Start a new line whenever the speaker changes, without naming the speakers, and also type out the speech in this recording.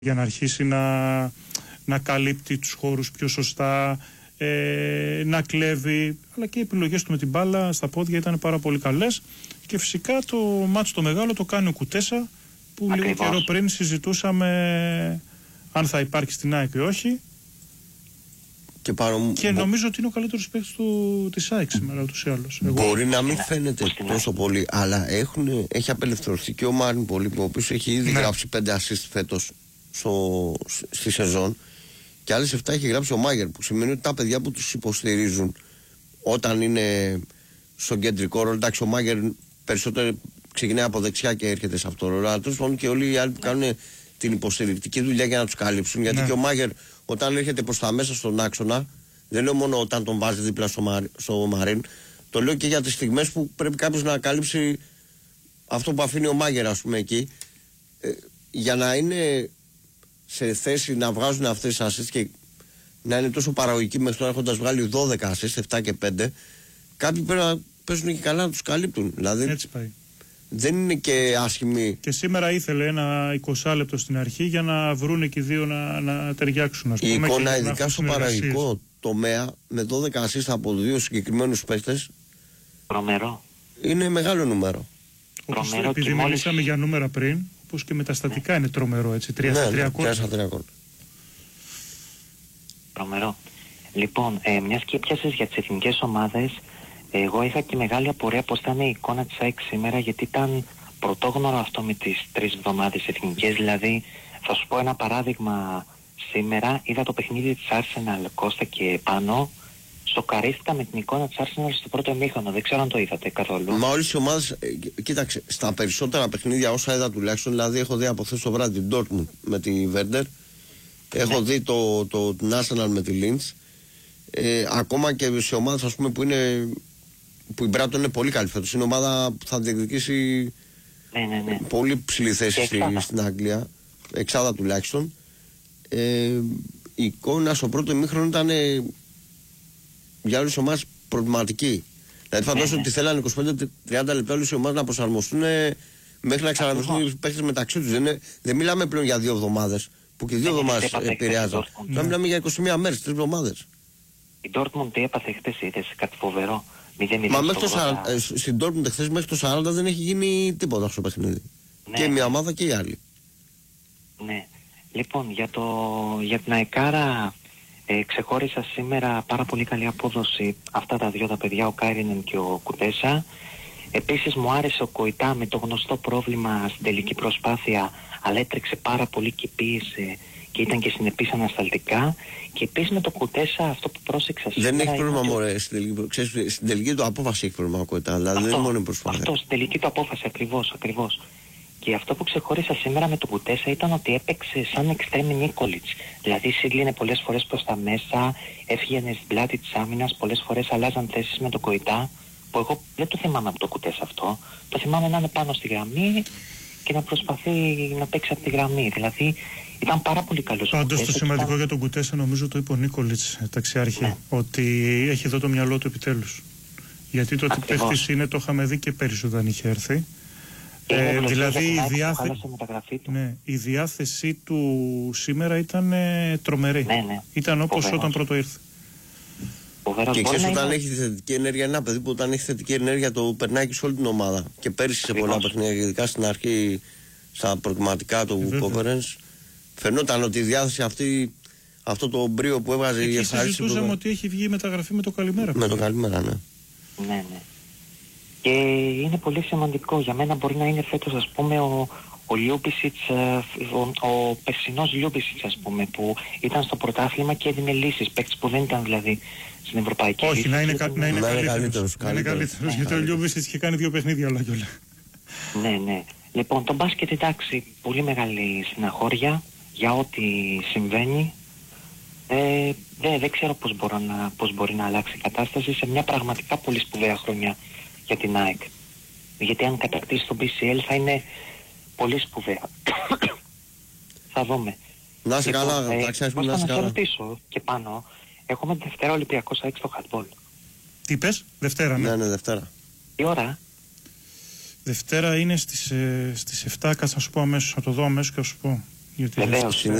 για να αρχίσει να καλύπτει τους χώρους πιο σωστά, να κλέβει, αλλά και οι επιλογές του με την μπάλα στα πόδια ήταν πάρα πολύ καλές. Και φυσικά το μάτς το μεγάλο το κάνει ο Κουτέσα, που λίγο καιρό πριν συζητούσαμε αν θα υπάρχει στην ΑΕΚ ή όχι. Και νομίζω ότι είναι ο καλύτερος παίκτης της ΑΕΚ σήμερα ούτως ή άλλως.
Μπορεί να μην φαίνεται τόσο πολύ, αλλά έχει απελευθερωθεί και ο Μάριν πολύ, ο οποίος έχει ήδη γράψει 5 assist φέτος στη σεζόν, και άλλες 7 έχει γράψει ο Μάγερ, που σημαίνει ότι τα παιδιά που τους υποστηρίζουν όταν είναι στον κεντρικό ρόλο, εντάξει, ο Μάγερ περισσότερο ξεκινάει από δεξιά και έρχεται σε αυτό το ρόλο, αλλά τέλος πάντων και όλοι οι άλλοι που κάνουν την υποστηρικτική δουλειά για να τους καλύψουν, γιατί και ο Μάγερ όταν έρχεται προς τα μέσα στον άξονα, δεν λέω μόνο όταν τον βάζει δίπλα στο Μαρίν, το λέω και για τις στιγμές που πρέπει κάποιος να καλύψει αυτό που αφήνει ο Μάγερ, ας πούμε, εκεί, για να είναι σε θέση να βγάζουν αυτές τις assist και να είναι τόσο παραγωγικοί μέχρι τώρα, έχοντας βγάλει 12 assist, 7 και 5, κάποιοι πρέπει να παίζουν και καλά να τους καλύπτουν. Δηλαδή,
έτσι πάει.
Δεν είναι και άσχημοι.
Και σήμερα ήθελε ένα 20 λεπτό στην αρχή για να βρουν και οι δύο να ταιριάξουν.
Η εικόνα, ειδικά στο παραγωγικό τομέα, με 12 assist από 2 συγκεκριμένους παίκτες,
τρομερό.
Είναι μεγάλο νούμερο.
Όπως επειδή μιλήσαμε για νούμερα πριν, όπως και με τα στατικά είναι τρομερό, έτσι, 3 στα 3 γκολ.
Τρομερό. Λοιπόν, μιας και πιάσες για τις εθνικές ομάδες, εγώ είχα και μεγάλη απορία πώς ήταν η εικόνα της ΑΕΚ σήμερα, γιατί ήταν πρωτόγνωρο αυτό με τις 3 εβδομάδες εθνικές. Δηλαδή, θα σου πω ένα παράδειγμα. Σήμερα είδα το παιχνίδι της Arsenal, Κώστα και πάνω. Σοκαρίστηκα με την εικόνα της Arsenal στο πρώτο ημίχρονο. Δεν ξέρω αν το είδατε καθόλου.
Μα όλες οι ομάδες, κοίταξε, στα περισσότερα παιχνίδια όσα είδα τουλάχιστον, δηλαδή έχω δει από χθες το βράδυ την Dortmund με τη Werder, έχω δει την Arsenal με τη Linz, ακόμα και σε ομάδες, ας πούμε, που η Brighton είναι πολύ καλή φέτος. Είναι ομάδα που θα διεκδικήσει πολύ ψηλή θέση στην Αγγλία, εξάδα τουλάχιστον. Η εικόνα στο πρώτο ημίχρονο ήταν για όλες τις ομάδες προβληματική. Δηλαδή φαντάζομαι ότι θέλανε 25-30 λεπτά όλες οι ομάδες να προσαρμοστούν μέχρι να ξαναβρεθούν οι παίκτες μεταξύ τους. Δεν μιλάμε πλέον για 2 εβδομάδες, που και 2 εβδομάδες επηρεάζαν. Να μιλάμε για 21 μέρες, 3 εβδομάδες.
Η Dortmund τι έπαθε χτες, είδες κάτι φοβερό?
Μα μέχρι στην Dortmund χθες μέχρι το 40 δεν έχει γίνει τίποτα στο παιχνίδι. Και μια ομάδα και η άλλη.
Ναι. Λοιπόν, για την Αεκάρα ξεχώρισα σήμερα πάρα πολύ καλή απόδοση αυτά τα 2 τα παιδιά, ο Κάιρινεν και ο Κουτέσα. Επίσης μου άρεσε ο Κοϊτά με το γνωστό πρόβλημα στην τελική προσπάθεια, αλλά έτρεξε πάρα πολύ και πίεσε και ήταν και συνεπής ανασταλτικά. Και επίσης με το Κουτέσα αυτό που πρόσεξα σήμερα...
Δεν έχει πρόβλημα μωρέ, στην τελική του απόφαση έχει πρόβλημα ο Κοϊτά, δηλαδή δεν είναι μόνο η προσπάθεια.
Αυτό, στην τελική του απόφαση, ακριβώς. Και αυτό που ξεχώρισα σήμερα με τον Κουτέσα ήταν ότι έπαιξε σαν εξτρέμι Νίκολιτς. Δηλαδή σύγκλινε πολλές φορές προς τα μέσα, έφυγαινε στην πλάτη της άμυνας, πολλές φορές αλλάζαν θέσεις με τον Κοϊτά, που εγώ δεν το θυμάμαι από το Κουτέσα αυτό. Το θυμάμαι να είναι πάνω στη γραμμή και να προσπαθεί να παίξει από τη γραμμή. Δηλαδή ήταν πάρα πολύ καλός.
Πάντως το σημαντικό για τον Κουτέσα, νομίζω το είπε ο Νίκολιτς ταξιάρχη, ότι έχει εδώ το μυαλό του επιτέλους. Γιατί το ότι παίχτης είναι, το είχαμε δει και πέρυσι όταν είχε έρθει. Δηλαδή η διάθεσή του σήμερα ήταν τρομερή. Ήταν όπως όταν πρώτο ήρθε.
Και ξέρεις, όταν έχει θετική ενέργεια, ένα παιδί που όταν έχει θετική ενέργεια το περνάει και σε όλη την ομάδα. Και πέρυσι σε πολλά παιχνίδια, ειδικά στην αρχή, στα προκριματικά του conference, φαινόταν ότι η διάθεση αυτή, αυτό το μπρίο που έβγαζε η ευχαρίστηση.
Και συζητούσαμε ότι έχει βγει μεταγραφή με το καλημέρα.
Με το καλημέρα, ναι.
Ναι. Και είναι πολύ σημαντικό. Για μένα μπορεί να είναι φέτος, ας πούμε, ο Λιούμπισιτς, ο περσινός Λιούμπισιτς, ας πούμε, που ήταν στο πρωτάθλημα και έδινε λύσεις, παίκτης που δεν ήταν δηλαδή στην Ευρωπαϊκή
Λύση. Όχι, να είναι καλύτερος. Γιατί ο Λιούμπισιτς είχε κάνει 2 παιχνίδια όλα και όλα.
Ναι. Λοιπόν, το μπάσκετ, εντάξει, πολύ μεγάλη συναχώρια για ό,τι συμβαίνει. Δεν ξέρω πώς μπορεί να αλλάξει η κατάσταση σε μια πραγματικά πολύ σπουδαία χρονιά για την ΑΕΚ. Γιατί αν κατακτήσει το BCL θα είναι πολύ σπουδαία. Θα δούμε.
Να είσαι καλά, θα ξέρουμε να είσαι καλά.
Να σε ρωτήσω και πάνω, έχουμε τη Δευτέρα Ολυμπιακός ΑΕΚ στο χαντμπόλ.
Τι είπες, Δευτέρα, ναι.
Ναι, Δευτέρα.
Τι ώρα?
Δευτέρα είναι στις 7, κάτσε να σου πω αμέσως, θα το δω αμέσως και θα σου πω. Γιατί
Βεβαίως.